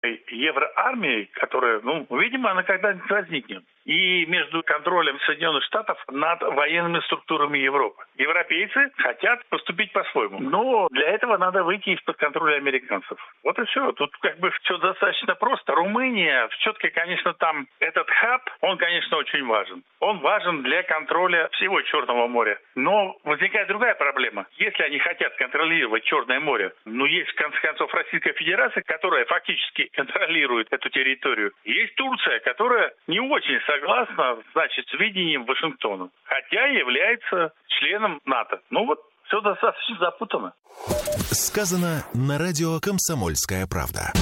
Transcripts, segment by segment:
евроармией, которая, видимо, она когда-нибудь возникнет, и между контролем Соединенных Штатов над военными структурами Европы. Европейцы хотят поступить по-своему, но для этого надо выйти из-под контроля американцев. Вот и все. Тут все достаточно просто. Румыния, все-таки, конечно, там этот хаб, он, конечно, очень важен. Он важен для контроля всего Черного моря. Но возникает другая проблема. Если они хотят контролировать Черное море, есть, в конце концов, Российская Федерация, которая фактически контролирует эту территорию. Есть Турция, которая не очень согласна, с видением Вашингтона, хотя является членом НАТО. Все достаточно запутанно. Сказано на радио «Комсомольская правда».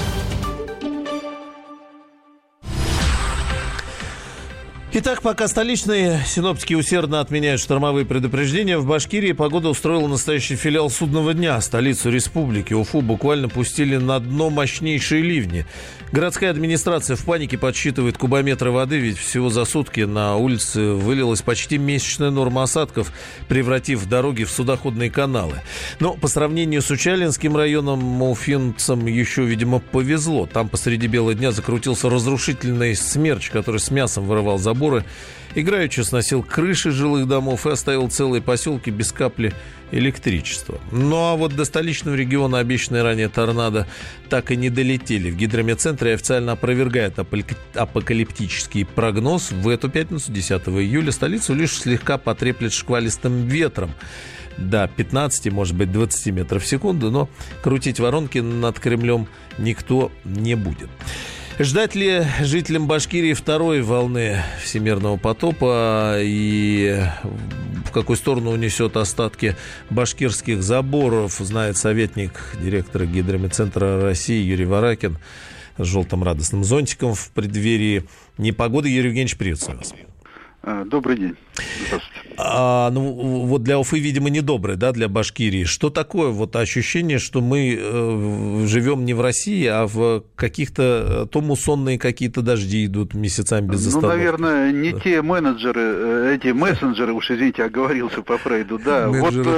Итак, пока столичные синоптики усердно отменяют штормовые предупреждения, в Башкирии погода устроила настоящий филиал судного дня. Столицу республики Уфу буквально пустили на дно мощнейшие ливни. Городская администрация в панике подсчитывает кубометры воды, ведь всего за сутки на улице вылилась почти месячная норма осадков, превратив дороги в судоходные каналы. Но по сравнению с Учалинским районом уфимцам еще, видимо, повезло. Там посреди бела дня закрутился разрушительный смерч, который с мясом вырывал заборы, играючи сносил крыши жилых домов и оставил целые поселки без капли электричества. Ну а вот до столичного региона обещанные ранее торнадо так и не долетели. В гидрометцентре официально опровергают апокалиптический прогноз. В эту пятницу, 10 июля, столицу лишь слегка потреплет шквалистым ветром. До 15, может быть, 20 метров в секунду, но крутить воронки над Кремлем никто не будет. Ждать ли жителям Башкирии второй волны всемирного потопа и в какую сторону унесет остатки башкирских заборов, знает советник директора Гидрометцентра России Юрий Варакин с желтым радостным зонтиком в преддверии непогоды. Юрий Евгеньевич, приветствую вас. Добрый день. Здравствуйте. Вот для Уфы, видимо, недобрый, да, для Башкирии. Что такое ощущение, что мы живем не в России, а в каких-то... То муссонные какие-то дожди идут месяцами без остановки. Наверное, не те менеджеры, эти мессенджеры, уж извините, оговорился по Фрейду, да.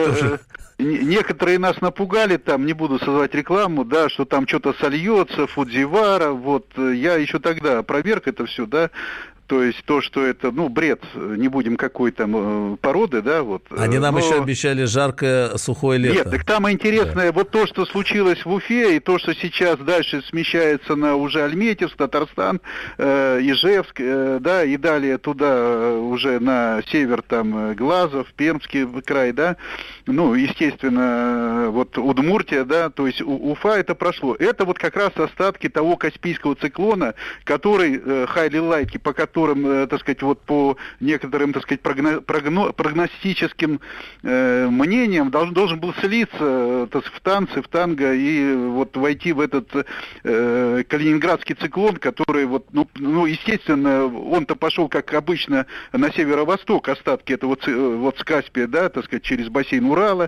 Некоторые нас напугали, там, не буду создавать рекламу, да, что там что-то сольется, Фудзивара, я еще тогда опроверг это все, да. То есть то, что это, бред, не будем какой там породы, да, Они нам еще обещали жаркое, сухое лето. Нет, так там интересное, то, что случилось в Уфе, и то, что сейчас дальше смещается на уже Альметьевск, Татарстан, Ижевск, да, и далее туда уже на север, там, Глазов, Пермский край, да, естественно, Удмуртия, да, то есть Уфа это прошло. Это как раз остатки того Каспийского циклона, который, хайли-лайки, по которым, так сказать, по некоторым, так сказать, прогностическим мнениям должен был слиться в танцы, в танго и войти в этот калининградский циклон, который, естественно, он-то пошел, как обычно, на северо-восток, остатки этого с Каспия, да, так сказать, через бассейн Урала,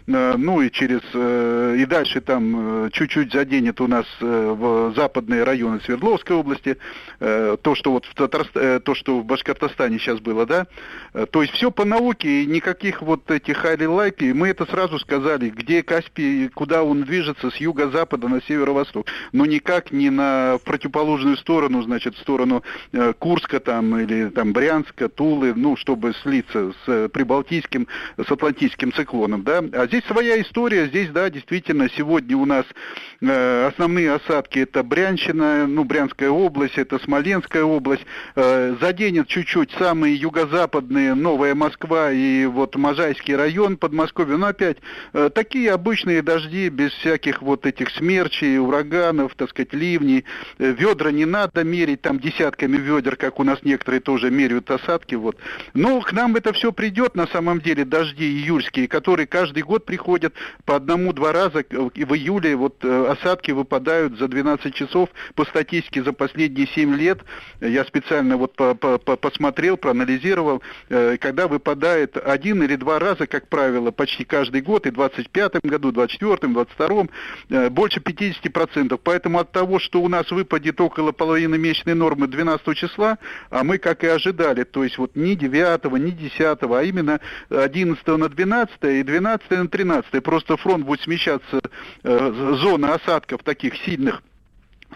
и дальше там чуть-чуть заденет у нас в западные районы Свердловской области, то, что то, что в Башкортостане сейчас было, да, то есть все по науке, и никаких этих хайли-лайки, мы это сразу сказали, где Каспий, куда он движется, с юго-запада на северо-восток, но никак не на противоположную сторону, значит, в сторону Курска там, или там Брянска, Тулы, чтобы слиться с Прибалтийским, с Атлантическим циклоном, да, а здесь своя история, здесь, да, действительно, сегодня у нас основные осадки, это Брянщина, Брянская область, это Смоленская область, заденет чуть-чуть самые юго-западные, Новая Москва и Можайский район Подмосковья, но опять такие обычные дожди, без всяких этих смерчей, ураганов, так сказать, ливней, ведра не надо мерить там десятками ведер, как у нас некоторые тоже меряют осадки, но к нам это все придет на самом деле, дожди июльские, которые каждый год приходят по 1-2 раза, и в июле осадки выпадают за 12 часов по статистике за последние 7 лет, я специально посмотрел, проанализировал, когда выпадает 1 или 2 раза, как правило, почти каждый год, и в 25-м году, 24-м, 22-м, больше 50%. Поэтому от того, что у нас выпадет около половины месячной нормы 12 числа, а мы, как и ожидали, то есть ни 9, ни 10, а именно 11 на 12 и 12 на 13, просто фронт будет смещаться, зона осадков таких сильных,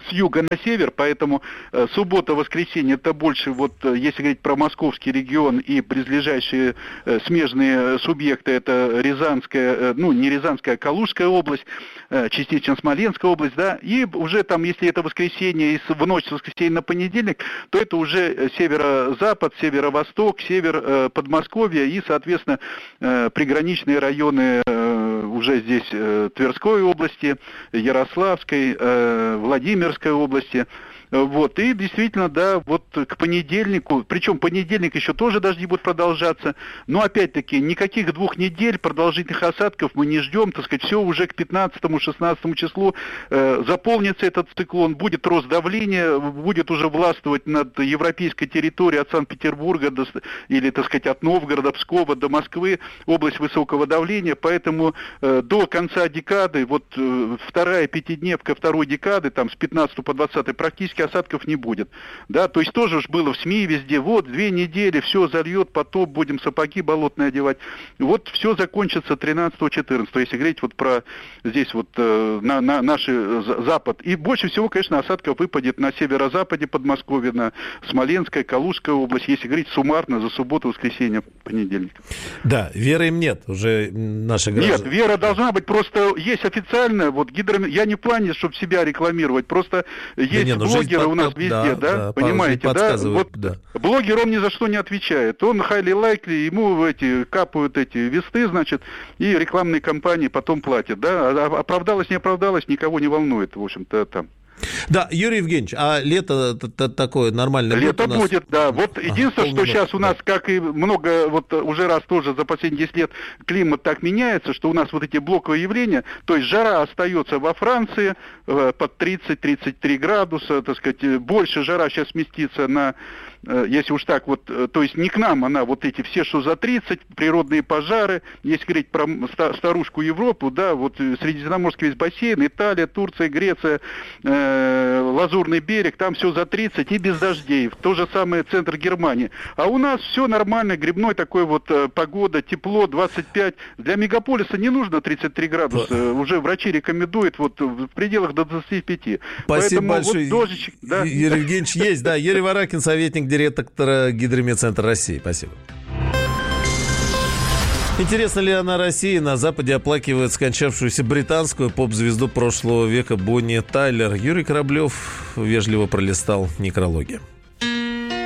с юга на север, поэтому суббота-воскресенье это больше, вот если говорить про московский регион и близлежащие смежные субъекты, это Рязанская, не Рязанская, а Калужская область, частично Смоленская область, да, и уже там, если это воскресенье и в ночь с воскресенья на понедельник, то это уже северо-запад, северо-восток, север Подмосковья и, соответственно, приграничные районы уже здесь Тверской области, Ярославской, Владимирской области. Вот, и действительно, да, вот к понедельнику, причем понедельник еще тоже дожди будут продолжаться, но опять-таки никаких 2 недель продолжительных осадков мы не ждем, так сказать, все уже к 15-16 числу заполнится этот циклон, будет рост давления, будет уже властвовать над европейской территорией от Санкт-Петербурга или, так сказать, от Новгорода, Пскова до Москвы, область высокого давления, поэтому до конца декады, вот вторая пятидневка второй декады, там с 15 по 20 практически осадков не будет. Да, то есть тоже уж было в СМИ везде, вот 2 недели, все зальет, потоп, будем сапоги болотные одевать. Вот все закончится 13-14, если говорить вот про здесь вот на наш запад. И больше всего, конечно, осадков выпадет на северо-западе Подмосковья, на Смоленская, Калужская область, если говорить суммарно за субботу, воскресенье, понедельник. Да, веры им нет, уже наши граждане. Нет, вера должна быть, просто есть официально, вот я не в плане, чтобы себя рекламировать, просто есть блогеры у нас везде, да, понимаете, да, вот да. Блогер, он ни за что не отвечает, он highly likely, ему капают эти весты, значит, и рекламные кампании потом платят, да, оправдалось, не оправдалось, никого не волнует, в общем-то, там. Да, Юрий Евгеньевич, а лето такое нормальное? Лето будет, да. Вот единственное, что сейчас у нас, как и много, вот уже раз тоже за последние 10 лет климат так меняется, что у нас вот эти блоковые явления, то есть жара остается во Франции под 30-33 градуса, так сказать, больше жара сейчас сместится на, если уж так вот, то есть не к нам она, вот эти все, что за 30, природные пожары, если говорить про старушку Европу, да, вот Средиземноморский весь бассейн, Италия, Турция, Греция, Лазурный берег, там все за 30 и без дождей. То же самое центр Германии. А у нас все нормально, грибной такой вот погода, тепло, 25. Для мегаполиса не нужно 33 градуса. Уже врачи рекомендуют вот в пределах до 25. Спасибо Поэтому большое. Вот дождичек, да. Юрий Евгеньевич есть, да. Юрий Варакин, советник директора Гидромедцентра России. Спасибо. Интересно ли она России? На Западе оплакивает скончавшуюся британскую поп-звезду прошлого века Бонни Тайлер. Юрий Кораблев вежливо пролистал некрологи.